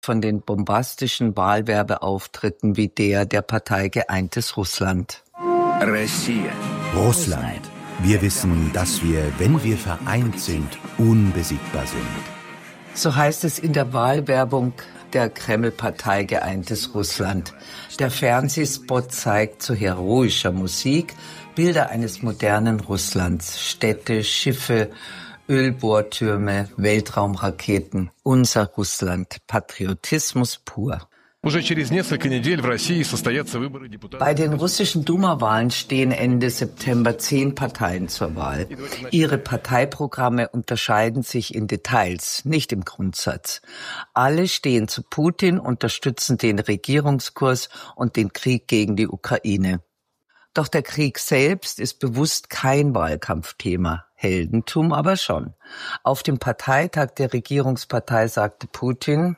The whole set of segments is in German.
von den bombastischen Wahlwerbeauftritten wie der Partei Geeintes Russland. Russland. Wir wissen, dass wir, wenn wir vereint sind, unbesiegbar sind. So heißt es in der Wahlwerbung der Kreml-Partei Geeintes Russland. Der Fernsehspot zeigt zu heroischer Musik Bilder eines modernen Russlands. Städte, Schiffe, Ölbohrtürme, Weltraumraketen. Unser Russland. Patriotismus pur. Bei den russischen Duma-Wahlen stehen Ende September 10 Parteien zur Wahl. Ihre Parteiprogramme unterscheiden sich in Details, nicht im Grundsatz. Alle stehen zu Putin, unterstützen den Regierungskurs und den Krieg gegen die Ukraine. Doch der Krieg selbst ist bewusst kein Wahlkampfthema. Heldentum aber schon. Auf dem Parteitag der Regierungspartei sagte Putin: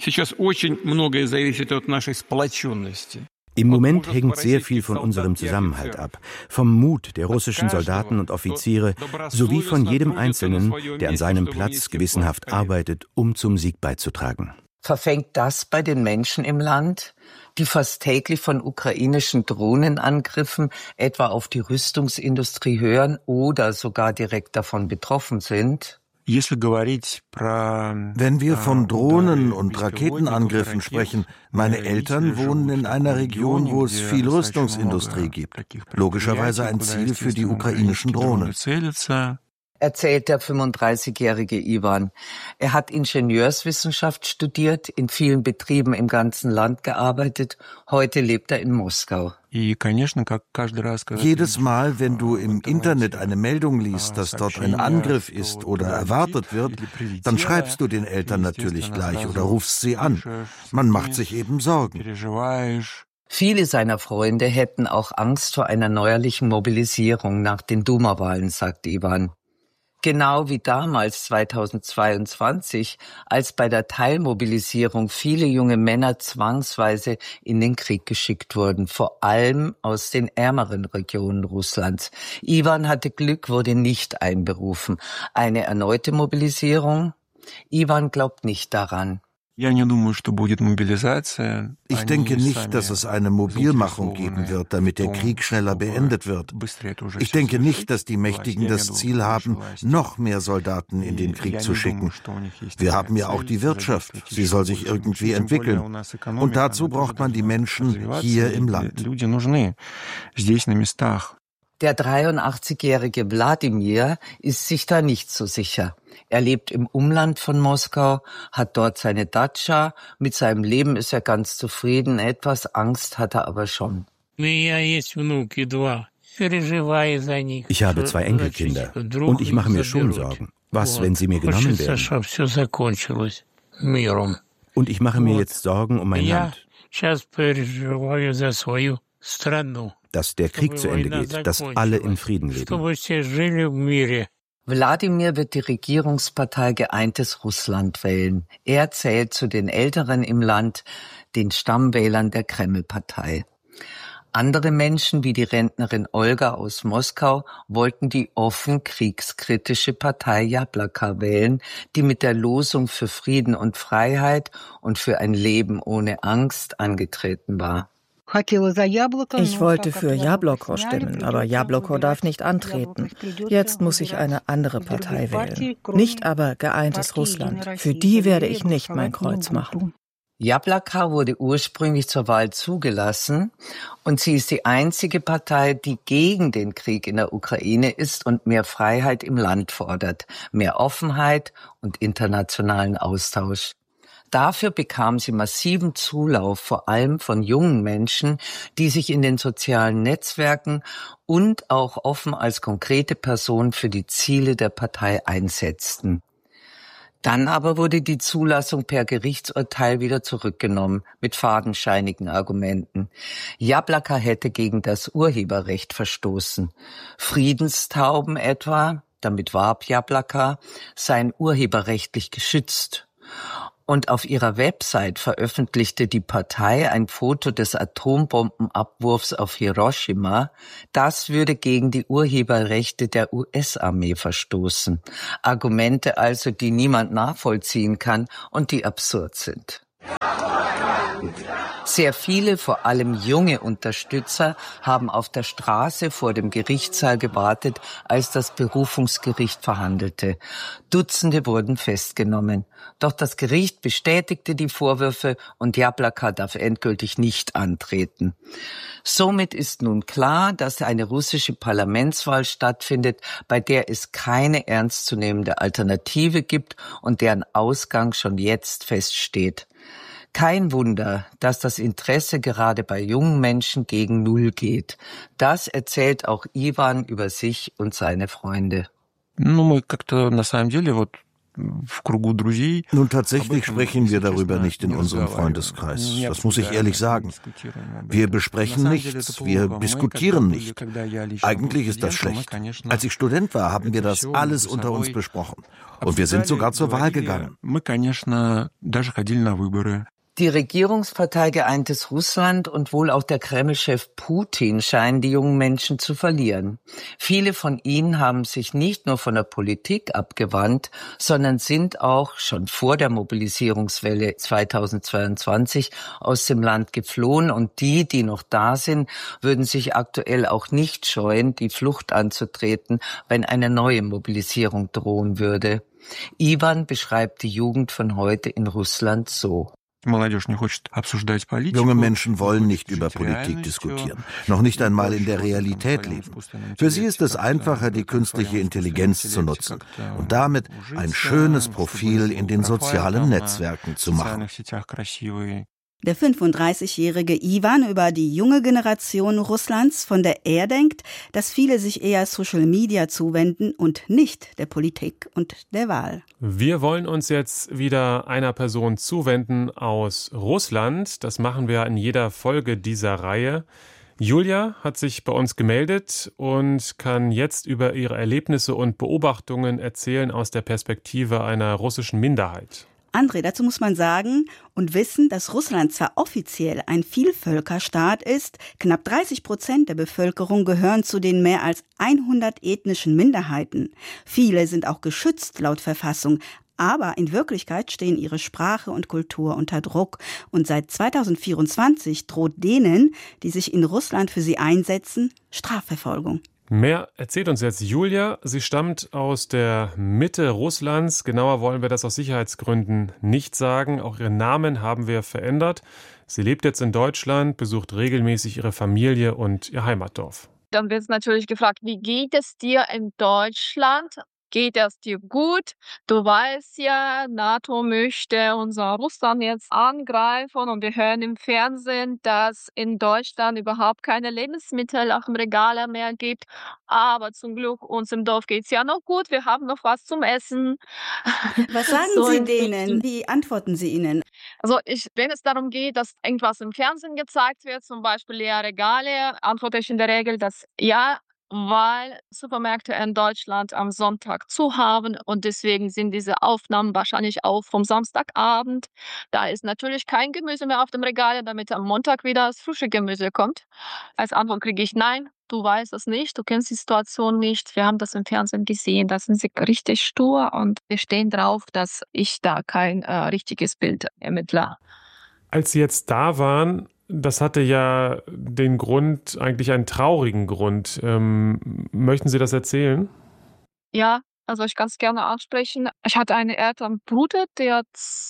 Im Moment hängt sehr viel von unserem Zusammenhalt ab. Vom Mut der russischen Soldaten und Offiziere sowie von jedem Einzelnen, der an seinem Platz gewissenhaft arbeitet, um zum Sieg beizutragen. Verfängt das bei den Menschen im Land, die fast täglich von ukrainischen Drohnenangriffen etwa auf die Rüstungsindustrie hören oder sogar direkt davon betroffen sind? Wenn wir von Drohnen- und Raketenangriffen sprechen, meine Eltern wohnen in einer Region, wo es viel Rüstungsindustrie gibt. Logischerweise ein Ziel für die ukrainischen Drohnen. Erzählt der 35-jährige Iwan. Er hat Ingenieurswissenschaft studiert, in vielen Betrieben im ganzen Land gearbeitet. Heute lebt er in Moskau. Jedes Mal, wenn du im Internet eine Meldung liest, dass dort ein Angriff ist oder erwartet wird, dann schreibst du den Eltern natürlich gleich oder rufst sie an. Man macht sich eben Sorgen. Viele seiner Freunde hätten auch Angst vor einer neuerlichen Mobilisierung nach den Duma-Wahlen, sagt Iwan. Genau wie damals 2022, als bei der Teilmobilisierung viele junge Männer zwangsweise in den Krieg geschickt wurden, vor allem aus den ärmeren Regionen Russlands. Iwan hatte Glück, wurde nicht einberufen. Eine erneute Mobilisierung? Iwan glaubt nicht daran. Ich denke nicht, dass es eine Mobilmachung geben wird, damit der Krieg schneller beendet wird. Ich denke nicht, dass die Mächtigen das Ziel haben, noch mehr Soldaten in den Krieg zu schicken. Wir haben ja auch die Wirtschaft. Sie soll sich irgendwie entwickeln. Und dazu braucht man die Menschen hier im Land. Der 83-jährige Wladimir ist sich da nicht so sicher. Er lebt im Umland von Moskau, hat dort seine Datscha. Mit seinem Leben ist er ganz zufrieden. Etwas Angst hat er aber schon. Ich habe 2 Enkelkinder und ich mache mir schon Sorgen. Was, wenn sie mir genommen werden? Und ich mache mir jetzt Sorgen um mein Land. Dass der Krieg zu Ende geht, dass alle in Frieden leben. Wladimir wird die Regierungspartei Geeintes Russland wählen. Er zählt zu den Älteren im Land, den Stammwählern der Kreml-Partei. Andere Menschen, wie die Rentnerin Olga aus Moskau, wollten die offen kriegskritische Partei Jablaka wählen, die mit der Losung für Frieden und Freiheit und für ein Leben ohne Angst angetreten war. Ich wollte für Jabloko stimmen, aber Jabloko darf nicht antreten. Jetzt muss ich eine andere Partei wählen. Nicht aber Geeintes Russland. Für die werde ich nicht mein Kreuz machen. Jablaka wurde ursprünglich zur Wahl zugelassen und sie ist die einzige Partei, die gegen den Krieg in der Ukraine ist und mehr Freiheit im Land fordert, mehr Offenheit und internationalen Austausch. Dafür bekam sie massiven Zulauf, vor allem von jungen Menschen, die sich in den sozialen Netzwerken und auch offen als konkrete Person für die Ziele der Partei einsetzten. Dann aber wurde die Zulassung per Gerichtsurteil wieder zurückgenommen, mit fadenscheinigen Argumenten. Jablaka hätte gegen das Urheberrecht verstoßen. Friedenstauben etwa, damit warb Jablaka, seien urheberrechtlich geschützt. Und auf ihrer Website veröffentlichte die Partei ein Foto des Atombombenabwurfs auf Hiroshima. Das würde gegen die Urheberrechte der US-Armee verstoßen. Argumente also, die niemand nachvollziehen kann und die absurd sind. Sehr viele, vor allem junge Unterstützer, haben auf der Straße vor dem Gerichtssaal gewartet, als das Berufungsgericht verhandelte. Dutzende wurden festgenommen. Doch das Gericht bestätigte die Vorwürfe und Jablaka darf endgültig nicht antreten. Somit ist nun klar, dass eine russische Parlamentswahl stattfindet, bei der es keine ernstzunehmende Alternative gibt und deren Ausgang schon jetzt feststeht. Kein Wunder, dass das Interesse gerade bei jungen Menschen gegen Null geht. Das erzählt auch Iwan über sich und seine Freunde. Nun, tatsächlich sprechen wir darüber nicht in unserem Freundeskreis. Das muss ich ehrlich sagen. Wir besprechen nichts, wir diskutieren nicht. Eigentlich ist das schlecht. Als ich Student war, haben wir das alles unter uns besprochen. Und wir sind sogar zur Wahl gegangen. Die Regierungspartei Geeintes Russland und wohl auch der Kreml-Chef Putin scheinen die jungen Menschen zu verlieren. Viele von ihnen haben sich nicht nur von der Politik abgewandt, sondern sind auch schon vor der Mobilisierungswelle 2022 aus dem Land geflohen. Und die noch da sind, würden sich aktuell auch nicht scheuen, die Flucht anzutreten, wenn eine neue Mobilisierung drohen würde. Iwan beschreibt die Jugend von heute in Russland so. Junge Menschen wollen nicht über Politik diskutieren, noch nicht einmal in der Realität leben. Für sie ist es einfacher, die künstliche Intelligenz zu nutzen und damit ein schönes Profil in den sozialen Netzwerken zu machen. Der 35-jährige Iwan über die junge Generation Russlands, von der er denkt, dass viele sich eher Social Media zuwenden und nicht der Politik und der Wahl. Wir wollen uns jetzt wieder einer Person zuwenden aus Russland. Das machen wir in jeder Folge dieser Reihe. Julia hat sich bei uns gemeldet und kann jetzt über ihre Erlebnisse und Beobachtungen erzählen aus der Perspektive einer russischen Minderheit. André, dazu muss man sagen und wissen, dass Russland zwar offiziell ein Vielvölkerstaat ist, knapp 30% der Bevölkerung gehören zu den mehr als 100 ethnischen Minderheiten. Viele sind auch geschützt laut Verfassung, aber in Wirklichkeit stehen ihre Sprache und Kultur unter Druck. Und seit 2024 droht denen, die sich in Russland für sie einsetzen, Strafverfolgung. Mehr erzählt uns jetzt Julia. Sie stammt aus der Mitte Russlands. Genauer wollen wir das aus Sicherheitsgründen nicht sagen. Auch ihren Namen haben wir verändert. Sie lebt jetzt in Deutschland, besucht regelmäßig ihre Familie und ihr Heimatdorf. Dann wird natürlich gefragt, wie geht es dir in Deutschland? Geht es dir gut? Du weißt ja, NATO möchte unser Russland jetzt angreifen und wir hören im Fernsehen, dass in Deutschland überhaupt keine Lebensmittel auf dem Regal mehr gibt. Aber zum Glück, uns im Dorf geht es ja noch gut, wir haben noch was zum Essen. Was sagen Sie denen? Wie antworten Sie ihnen? Also wenn es darum geht, dass irgendwas im Fernsehen gezeigt wird, zum Beispiel leere Regale, antworte ich in der Regel, dass ja, weil Supermärkte in Deutschland am Sonntag zu haben und deswegen sind diese Aufnahmen wahrscheinlich auch vom Samstagabend. Da ist natürlich kein Gemüse mehr auf dem Regal, damit am Montag wieder das frische Gemüse kommt. Als Antwort kriege ich nein, du weißt es nicht, du kennst die Situation nicht. Wir haben das im Fernsehen gesehen, da sind sie richtig stur und wir stehen drauf, dass ich da kein richtiges Bild ermittle. Als Sie jetzt da waren, das hatte ja den Grund, eigentlich einen traurigen Grund. Möchten Sie das erzählen? Ja, also ich kann es gerne ansprechen. Ich hatte einen älteren Bruder, der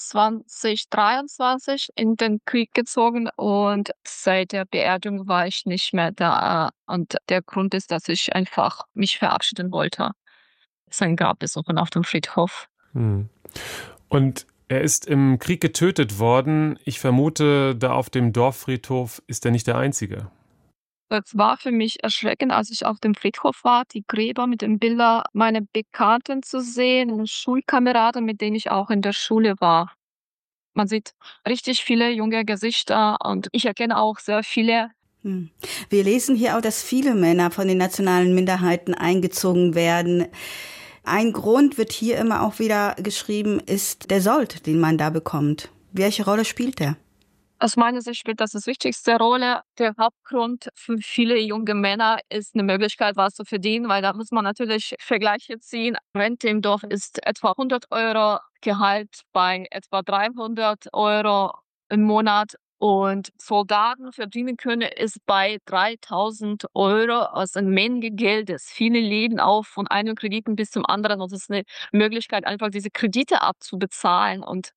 2023 in den Krieg gezogen und seit der Beerdigung war ich nicht mehr da. Und der Grund ist, dass ich einfach mich verabschieden wollte. Sein Grab besuchen auf dem Friedhof. Und er ist im Krieg getötet worden. Ich vermute, da auf dem Dorffriedhof ist er nicht der Einzige. Es war für mich erschreckend, als ich auf dem Friedhof war, die Gräber mit den Bildern meiner Bekannten zu sehen, Schulkameraden, mit denen ich auch in der Schule war. Man sieht richtig viele junge Gesichter und ich erkenne auch sehr viele. Wir lesen hier auch, dass viele Männer von den nationalen Minderheiten eingezogen werden. Ein Grund wird hier immer auch wieder geschrieben, ist der Sold, den man da bekommt. Welche Rolle spielt der? Aus meiner Sicht spielt das die wichtigste Rolle. Der Hauptgrund für viele junge Männer ist eine Möglichkeit, was zu verdienen, weil da muss man natürlich Vergleiche ziehen. Rente im Dorf ist etwa 100 Euro, Gehalt bei etwa 300 Euro im Monat. Und Soldaten verdienen können ist bei 3.000 €, also eine Menge Geldes. Viele leben auch von einem Kredit bis zum anderen. Und es ist eine Möglichkeit, einfach diese Kredite abzubezahlen. Und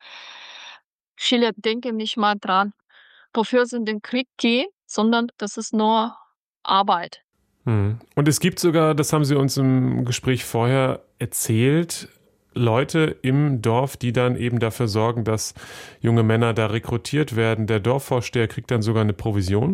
viele denken nicht mal dran, wofür sie in den Krieg gehen, sondern das ist nur Arbeit. Und es gibt sogar, das haben Sie uns im Gespräch vorher erzählt, Leute im Dorf, die dann eben dafür sorgen, dass junge Männer da rekrutiert werden. Der Dorfvorsteher kriegt dann sogar eine Provision?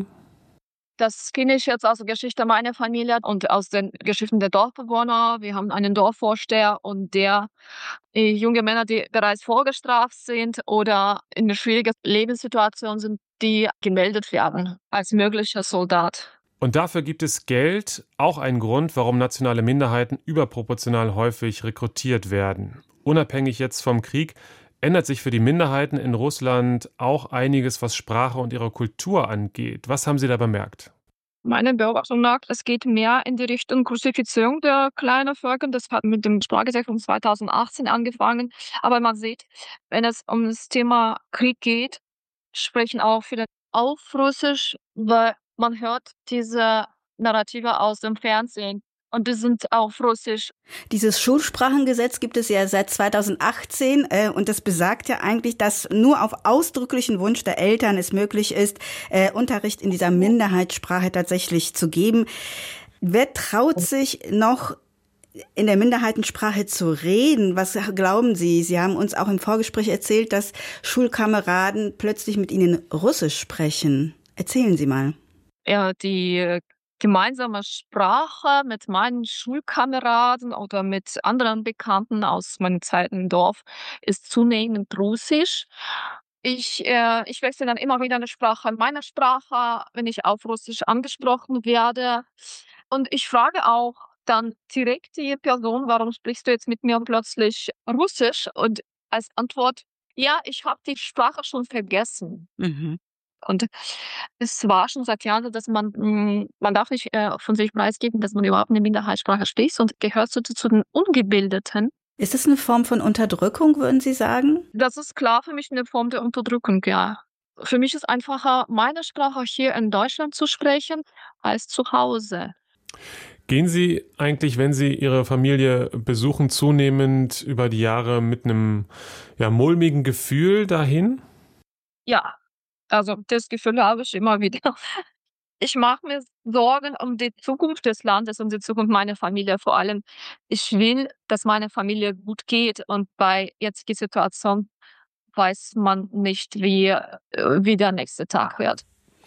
Das kenne ich jetzt aus der Geschichte meiner Familie und aus den Geschichten der Dorfbewohner. Wir haben einen Dorfvorsteher und der junge Männer, die bereits vorgestraft sind oder in einer schwierigen Lebenssituation sind, die gemeldet werden als möglicher Soldat. Und dafür gibt es Geld, auch ein Grund, warum nationale Minderheiten überproportional häufig rekrutiert werden. Unabhängig jetzt vom Krieg ändert sich für die Minderheiten in Russland auch einiges, was Sprache und ihre Kultur angeht. Was haben Sie da bemerkt? Meine Beobachtung nach, es geht mehr in die Richtung Russifizierung der kleinen Völker. Das hat mit dem Sprachgesetz von 2018 angefangen. Aber man sieht, wenn es um das Thema Krieg geht, sprechen auch viele auf Russisch, weil man hört diese Narrative aus dem Fernsehen. Und die sind auf Russisch. Dieses Schulsprachengesetz gibt es ja seit 2018 und das besagt ja eigentlich, dass nur auf ausdrücklichen Wunsch der Eltern es möglich ist, Unterricht in dieser Minderheitssprache tatsächlich zu geben. Wer traut sich noch in der Minderheitensprache zu reden? Was glauben Sie? Sie haben uns auch im Vorgespräch erzählt, dass Schulkameraden plötzlich mit Ihnen Russisch sprechen. Erzählen Sie mal. Ja, die gemeinsame Sprache mit meinen Schulkameraden oder mit anderen Bekannten aus meiner Zeit im Dorf ist zunehmend Russisch. Ich wechsle dann immer wieder eine Sprache, meine Sprache, wenn ich auf Russisch angesprochen werde. Und ich frage auch dann direkt die Person, warum sprichst du jetzt mit mir plötzlich Russisch? Und als Antwort, ja, ich habe die Sprache schon vergessen. Und es war schon seit Jahren so, dass man darf nicht von sich preisgeben, dass man überhaupt eine Minderheitssprache spricht und gehört zu den Ungebildeten. Ist das eine Form von Unterdrückung, würden Sie sagen? Das ist klar für mich eine Form der Unterdrückung, ja. Für mich ist einfacher, meine Sprache hier in Deutschland zu sprechen, als zu Hause. Gehen Sie eigentlich, wenn Sie Ihre Familie besuchen, zunehmend über die Jahre mit einem mulmigen Gefühl dahin? Ja. Also das Gefühl habe ich immer wieder. Ich mache mir Sorgen um die Zukunft des Landes, um die Zukunft meiner Familie vor allem. Ich will, dass meine Familie gut geht und bei jetziger Situation weiß man nicht, wie der nächste Tag wird.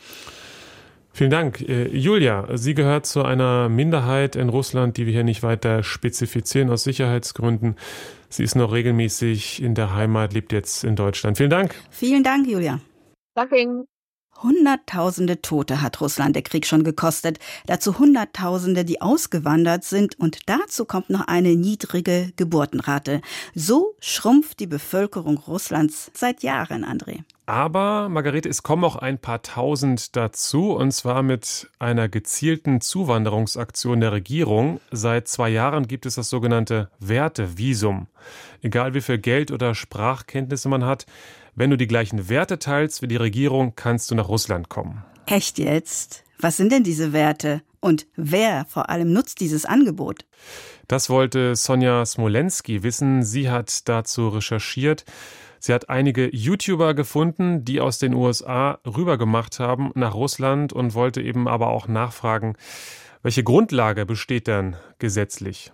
Vielen Dank. Julia, sie gehört zu einer Minderheit in Russland, die wir hier nicht weiter spezifizieren aus Sicherheitsgründen. Sie ist noch regelmäßig in der Heimat, lebt jetzt in Deutschland. Vielen Dank. Vielen Dank, Julia. Danke Ihnen. Hunderttausende Tote hat Russland der Krieg schon gekostet. Dazu Hunderttausende, die ausgewandert sind. Und dazu kommt noch eine niedrige Geburtenrate. So schrumpft die Bevölkerung Russlands seit Jahren, André. Aber, Margarete, es kommen auch ein paar Tausend dazu, und zwar mit einer gezielten Zuwanderungsaktion der Regierung. Seit 2 Jahren gibt es das sogenannte Wertevisum. Egal wie viel Geld oder Sprachkenntnisse man hat, wenn du die gleichen Werte teilst wie die Regierung, kannst du nach Russland kommen. Echt jetzt? Was sind denn diese Werte? Und wer vor allem nutzt dieses Angebot? Das wollte Sonja Smolensky wissen. Sie hat dazu recherchiert. Sie hat einige YouTuber gefunden, die aus den USA rübergemacht haben nach Russland und wollte eben aber auch nachfragen, welche Grundlage besteht denn gesetzlich?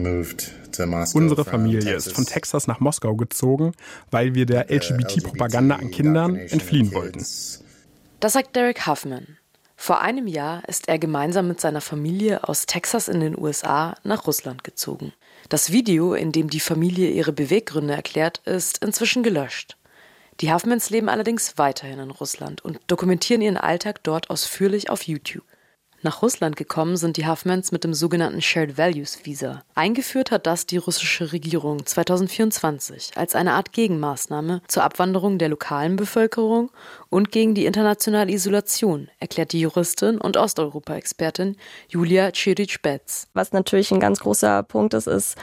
Unsere Familie ist von Texas nach Moskau gezogen, weil wir der LGBT-Propaganda an Kindern entfliehen wollten. Das sagt Derek Huffman. Vor einem Jahr ist er gemeinsam mit seiner Familie aus Texas in den USA nach Russland gezogen. Das Video, in dem die Familie ihre Beweggründe erklärt, ist inzwischen gelöscht. Die Huffmans leben allerdings weiterhin in Russland und dokumentieren ihren Alltag dort ausführlich auf YouTube. Nach Russland gekommen sind die Huffmans mit dem sogenannten Shared Values Visa. Eingeführt hat das die russische Regierung 2024 als eine Art Gegenmaßnahme zur Abwanderung der lokalen Bevölkerung und gegen die internationale Isolation, erklärt die Juristin und Osteuropa-Expertin Julia Ciric-Betz. Was natürlich ein ganz großer Punkt ist,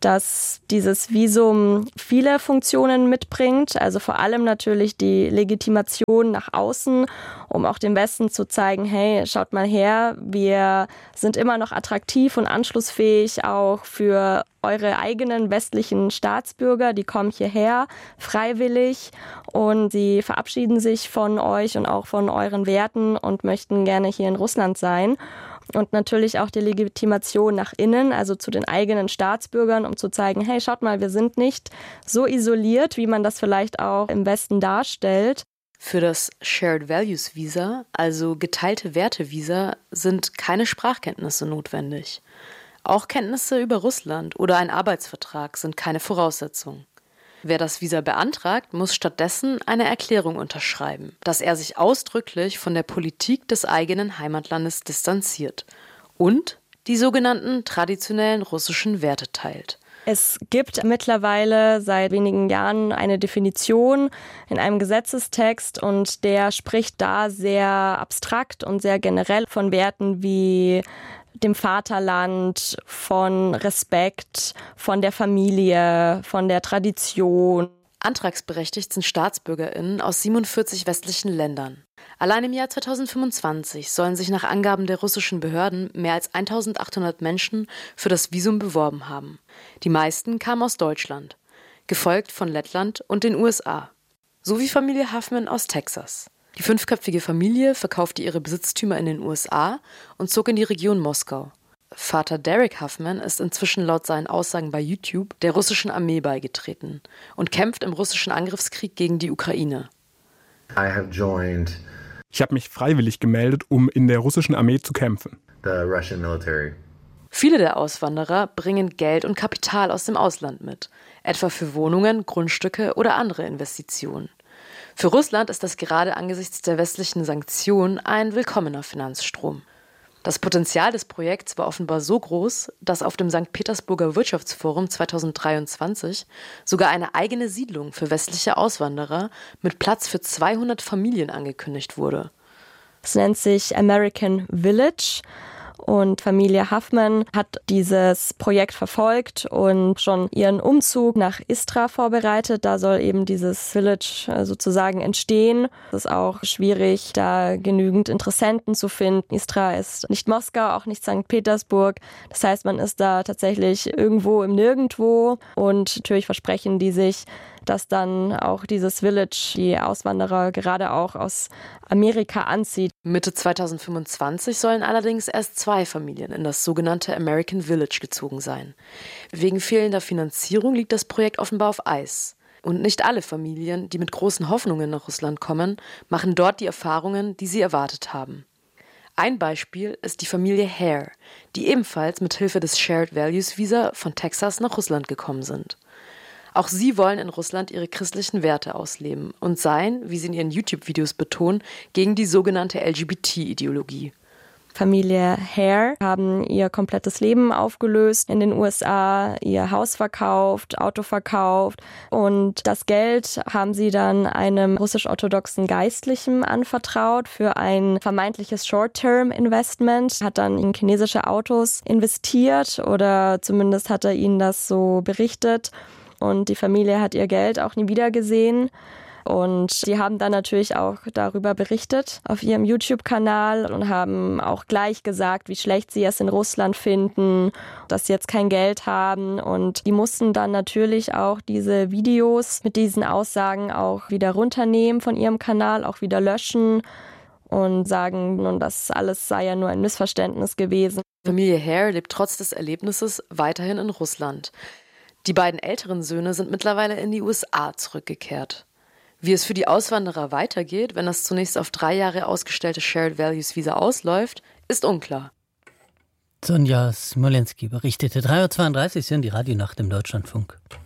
dass dieses Visum viele Funktionen mitbringt, also vor allem natürlich die Legitimation nach außen, um auch dem Westen zu zeigen, hey, schaut mal her, wir sind immer noch attraktiv und anschlussfähig auch für eure eigenen westlichen Staatsbürger, die kommen hierher freiwillig und sie verabschieden sich von euch und auch von euren Werten und möchten gerne hier in Russland sein. Und natürlich auch die Legitimation nach innen, also zu den eigenen Staatsbürgern, um zu zeigen, hey, schaut mal, wir sind nicht so isoliert, wie man das vielleicht auch im Westen darstellt. Für das Shared Values Visa, also geteilte Werte Visa, sind keine Sprachkenntnisse notwendig. Auch Kenntnisse über Russland oder ein Arbeitsvertrag sind keine Voraussetzung. Wer das Visa beantragt, muss stattdessen eine Erklärung unterschreiben, dass er sich ausdrücklich von der Politik des eigenen Heimatlandes distanziert und die sogenannten traditionellen russischen Werte teilt. Es gibt mittlerweile seit wenigen Jahren eine Definition in einem Gesetzestext und der spricht da sehr abstrakt und sehr generell von Werten wie dem Vaterland, von Respekt, von der Familie, von der Tradition. Antragsberechtigt sind StaatsbürgerInnen aus 47 westlichen Ländern. Allein im Jahr 2025 sollen sich nach Angaben der russischen Behörden mehr als 1800 Menschen für das Visum beworben haben. Die meisten kamen aus Deutschland, gefolgt von Lettland und den USA. So wie Familie Huffman aus Texas. Die 5-köpfige Familie verkaufte ihre Besitztümer in den USA und zog in die Region Moskau. Vater Derek Huffman ist inzwischen laut seinen Aussagen bei YouTube der russischen Armee beigetreten und kämpft im russischen Angriffskrieg gegen die Ukraine. Ich habe mich freiwillig gemeldet, um in der russischen Armee zu kämpfen. Viele der Auswanderer bringen Geld und Kapital aus dem Ausland mit, etwa für Wohnungen, Grundstücke oder andere Investitionen. Für Russland ist das gerade angesichts der westlichen Sanktionen ein willkommener Finanzstrom. Das Potenzial des Projekts war offenbar so groß, dass auf dem St. Petersburger Wirtschaftsforum 2023 sogar eine eigene Siedlung für westliche Auswanderer mit Platz für 200 Familien angekündigt wurde. Es nennt sich American Village. Und Familie Huffman hat dieses Projekt verfolgt und schon ihren Umzug nach Istra vorbereitet. Da soll eben dieses Village sozusagen entstehen. Es ist auch schwierig, da genügend Interessenten zu finden. Istra ist nicht Moskau, auch nicht St. Petersburg. Das heißt, man ist da tatsächlich irgendwo im Nirgendwo. Und natürlich versprechen die sich, dass dann auch dieses Village die Auswanderer gerade auch aus Amerika anzieht. Mitte 2025 sollen allerdings erst 2 Familien in das sogenannte American Village gezogen sein. Wegen fehlender Finanzierung liegt das Projekt offenbar auf Eis. Und nicht alle Familien, die mit großen Hoffnungen nach Russland kommen, machen dort die Erfahrungen, die sie erwartet haben. Ein Beispiel ist die Familie Hare, die ebenfalls mit Hilfe des Shared Values Visa von Texas nach Russland gekommen sind. Auch sie wollen in Russland ihre christlichen Werte ausleben und seien, wie sie in ihren YouTube-Videos betonen, gegen die sogenannte LGBT-Ideologie. Familie Hare haben ihr komplettes Leben aufgelöst in den USA, ihr Haus verkauft, Auto verkauft und das Geld haben sie dann einem russisch-orthodoxen Geistlichen anvertraut für ein vermeintliches Short-Term-Investment, hat dann in chinesische Autos investiert oder zumindest hat er ihnen das so berichtet. Und die Familie hat ihr Geld auch nie wieder gesehen. Und sie haben dann natürlich auch darüber berichtet auf ihrem YouTube-Kanal und haben auch gleich gesagt, wie schlecht sie es in Russland finden, dass sie jetzt kein Geld haben. Und die mussten dann natürlich auch diese Videos mit diesen Aussagen auch wieder runternehmen von ihrem Kanal, auch wieder löschen und sagen, nun, das alles sei ja nur ein Missverständnis gewesen. Familie Hare lebt trotz des Erlebnisses weiterhin in Russland. Die beiden älteren Söhne sind mittlerweile in die USA zurückgekehrt. Wie es für die Auswanderer weitergeht, wenn das zunächst auf 3 Jahre ausgestellte Shared Values Visa ausläuft, ist unklar. Sonja Smolenski berichtete. 3.32 Uhr sind die Radionacht im Deutschlandfunk.